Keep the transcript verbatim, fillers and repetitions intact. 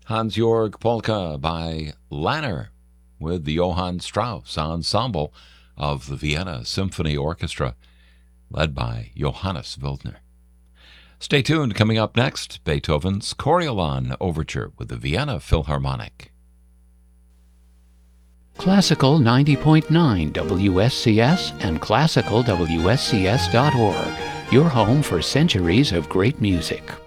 Hans-Jörg Polka by Lanner with the Johann Strauss Ensemble of the Vienna Symphony Orchestra, led by Johannes Wildner. Stay tuned. Coming up next, Beethoven's Coriolan Overture with the Vienna Philharmonic. Classical ninety point nine W S C S and classical W S C S dot org, your home for centuries of great music.